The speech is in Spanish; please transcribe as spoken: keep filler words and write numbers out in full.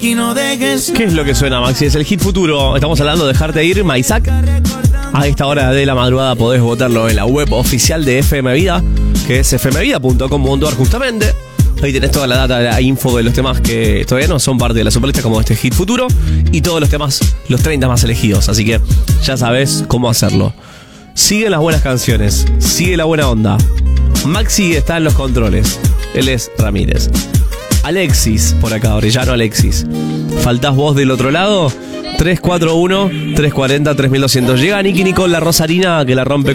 aquí no dejes. ¿Qué es lo que suena, Maxi? Es el hit futuro. Estamos hablando de Dejarte Ir, Maisak. A esta hora de la madrugada podés votarlo en la web oficial de F M Vida, que es f m vida punto com punto a r justamente. Ahí tenés toda la data, la info de los temas que todavía no son parte de la superlista, como este hit futuro, y todos los temas, los treinta más elegidos. Así que ya sabés cómo hacerlo. Siguen las buenas canciones, sigue la buena onda. Maxi está en los controles. Él es Ramírez. Alexis, por acá, Orellano Alexis. ¿Faltás vos del otro lado? tres cuatro uno, tres cuatro cero, tres mil doscientos. Llega Nicky Nicole, la Rosarina, que la rompe